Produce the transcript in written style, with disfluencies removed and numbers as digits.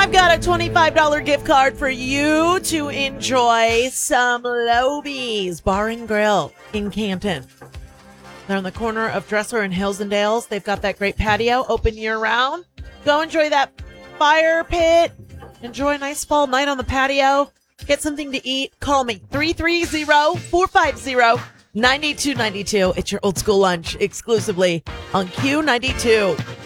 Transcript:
I've got a $25 gift card for you to enjoy some Lobies Bar and Grill in Canton. They're on the corner of Dressler and Hills and Dales. They've got that great patio open year-round. Go enjoy that fire pit. Enjoy a nice fall night on the patio. Get something to eat. Call me, 330-450-9292. It's your old school lunch exclusively on Q92.